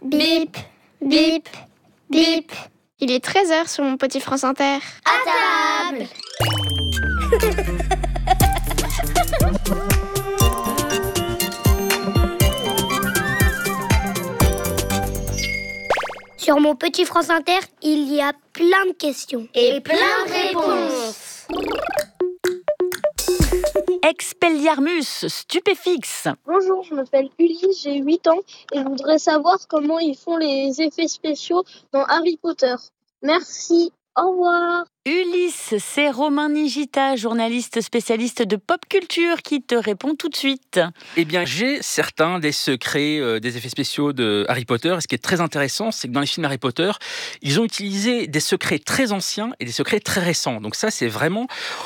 Bip, bip, bip. Il est 13h sur mon petit France Inter. À table. Sur mon petit France Inter, il y a plein de questions. Et plein de réponses. Expelliarmus, stupéfixe. Bonjour, je m'appelle Ulysse, j'ai 8 ans et je voudrais savoir comment ils font les effets spéciaux dans Harry Potter. Merci, au revoir. Ulysse, c'est Romain Nigita, journaliste spécialiste de pop culture qui te répond tout de suite. Eh bien, j'ai certains des secrets des effets spéciaux de Harry Potter. Et ce qui est très intéressant, c'est que dans les films Harry Potter, ils ont utilisé des secrets très anciens et des secrets très récents. Donc ça, c'est vraiment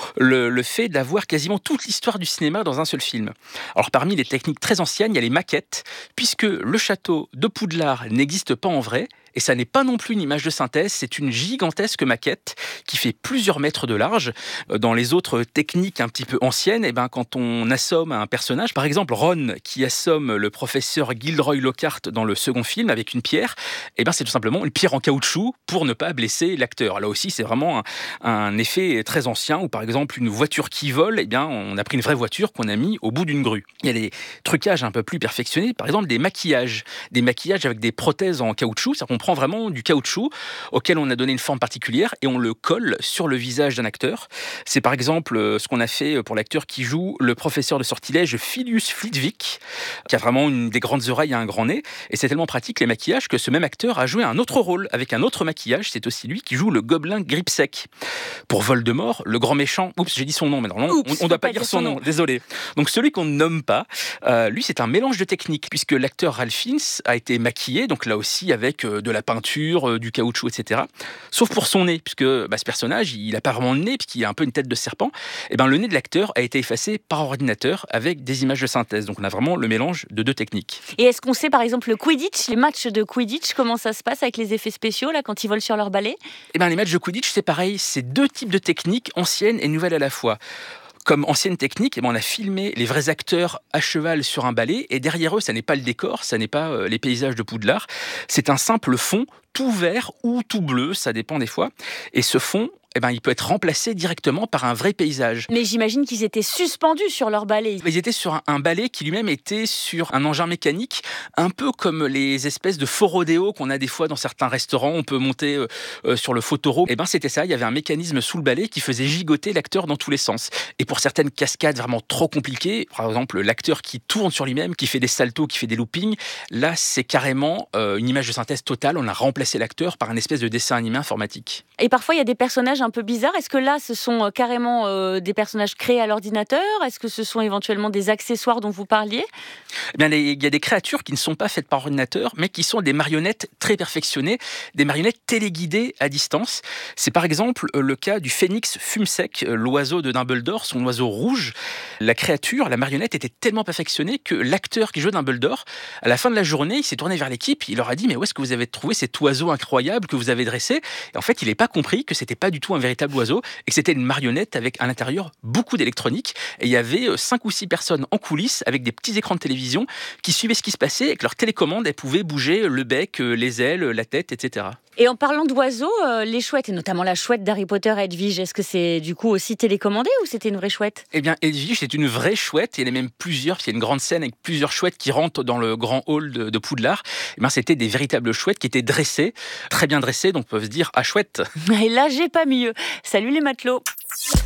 le fait d'avoir quasiment toute l'histoire du cinéma dans un seul film. Alors, parmi les techniques très anciennes, il y a les maquettes, puisque le château de Poudlard n'existe pas en vrai. Et ça n'est pas non plus une image de synthèse, c'est une gigantesque maquette qui fait plusieurs mètres de large. Dans les autres techniques un petit peu anciennes, quand on assomme un personnage, par exemple Ron qui assomme le professeur Gilderoy Lockhart dans le second film avec une pierre, c'est tout simplement une pierre en caoutchouc pour ne pas blesser l'acteur. Là aussi, c'est vraiment un effet très ancien où par exemple une voiture qui vole, on a pris une vraie voiture qu'on a mis au bout d'une grue. Il y a des trucages un peu plus perfectionnés, par exemple des maquillages avec des prothèses en caoutchouc, c'est-à-dire qu'on prend vraiment du caoutchouc auquel on a donné une forme particulière et on le colle sur le visage d'un acteur. C'est par exemple ce qu'on a fait pour l'acteur qui joue le professeur de sortilège Filius Flitwick, qui a vraiment des grandes oreilles et un grand nez. Et c'est tellement pratique les maquillages que ce même acteur a joué un autre rôle avec un autre maquillage. C'est aussi lui qui joue le gobelin Gripsec. Pour Voldemort, le grand méchant... Oups, j'ai dit son nom, mais non, on ne doit pas dire son nom. Désolé. Donc celui qu'on ne nomme pas, lui c'est un mélange de techniques puisque l'acteur Ralph Fiennes a été maquillé, donc là aussi avec de la peinture, du caoutchouc, etc. Sauf pour son nez, puisque ce personnage, il a pas vraiment le nez, puisqu'il a un peu une tête de serpent. Le nez de l'acteur a été effacé par ordinateur avec des images de synthèse. Donc on a vraiment le mélange de deux techniques. Et est-ce qu'on sait par exemple le Quidditch, les matchs de Quidditch, comment ça se passe avec les effets spéciaux là quand ils volent sur leur balai ? Les matchs de Quidditch, c'est pareil, c'est deux types de techniques anciennes et nouvelles à la fois. Comme ancienne technique, on a filmé les vrais acteurs à cheval sur un balai et derrière eux, ça n'est pas le décor, ça n'est pas les paysages de Poudlard, c'est un simple fond tout vert ou tout bleu, ça dépend des fois. Et ce fond, il peut être remplacé directement par un vrai paysage. Mais j'imagine qu'ils étaient suspendus sur leur balai. Ils étaient sur un balai qui lui-même était sur un engin mécanique, un peu comme les espèces de faux rodéos qu'on a des fois dans certains restaurants. On peut monter sur le faux taureau. C'était ça, il y avait un mécanisme sous le balai qui faisait gigoter l'acteur dans tous les sens. Et pour certaines cascades vraiment trop compliquées, par exemple l'acteur qui tourne sur lui-même, qui fait des saltos, qui fait des loopings, là c'est carrément une image de synthèse totale. On a remplacé l'acteur par un espèce de dessin animé informatique. Et parfois il y a des personnages un peu bizarres. Est-ce que là, ce sont carrément des personnages créés à l'ordinateur ? Est-ce que ce sont éventuellement des accessoires dont vous parliez ? Il y a des créatures qui ne sont pas faites par ordinateur, mais qui sont des marionnettes très perfectionnées, des marionnettes téléguidées à distance. C'est par exemple le cas du phénix Fumsec, l'oiseau de Dumbledore, son oiseau rouge. La créature, la marionnette, était tellement perfectionnée que l'acteur qui jouait Dumbledore, à la fin de la journée, il s'est tourné vers l'équipe, il leur a dit « Mais où est-ce que vous avez trouvé cet oiseau incroyable que vous avez dressé ?» Et en fait, il n'a pas compris que c'était pas du tout un véritable oiseau et que c'était une marionnette avec à l'intérieur beaucoup d'électronique. Et il y avait 5 ou 6 personnes en coulisses avec des petits écrans de télévision qui suivaient ce qui se passait et avec leur télécommande, elles pouvaient bouger le bec, les ailes, la tête, etc. Et en parlant d'oiseaux, les chouettes, et notamment la chouette d'Harry Potter, Hedwig, est-ce que c'est du coup aussi télécommandé ou c'était une vraie chouette ? Hedwig, c'est une vraie chouette. Il y en a même plusieurs, parce qu'il y a une grande scène avec plusieurs chouettes qui rentrent dans le grand hall de Poudlard. C'était des véritables chouettes qui étaient dressées, très bien dressées, donc on peut se dire « Ah, chouette !» Et là, j'ai pas mieux. Salut les matelots.